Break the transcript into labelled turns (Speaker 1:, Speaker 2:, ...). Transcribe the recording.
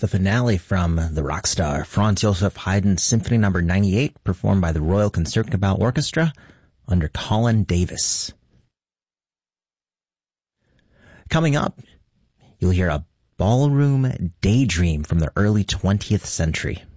Speaker 1: The finale from the rock star Franz Joseph Haydn's Symphony No. 98, performed by the Royal Concertgebouw Orchestra under Colin Davis. Coming up, you'll hear a ballroom daydream from the early 20th century.